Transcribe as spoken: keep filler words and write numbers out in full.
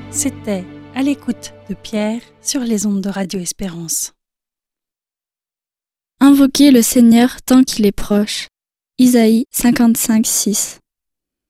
C'était À l'écoute de Pierre sur les ondes de Radio Espérance. Invoquez le Seigneur tant qu'il est proche. Isaïe cinquante-cinq, six.